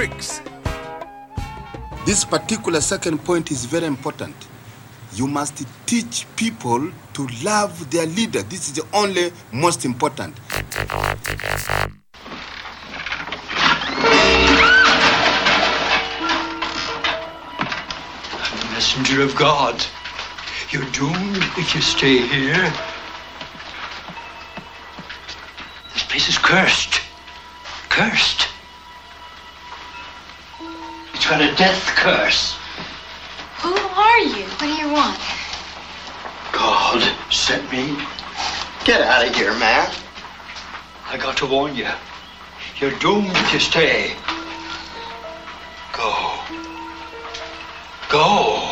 This particular second point is very important. You must teach people to love their leader. This is the only most important. I'm the messenger of God. You're doomed if you stay here. This place is cursed. Cursed. It's got a death curse. Who are you? What do you want? God sent me. Get out of here, man. I got to warn you. You're doomed if you stay. Go. Go.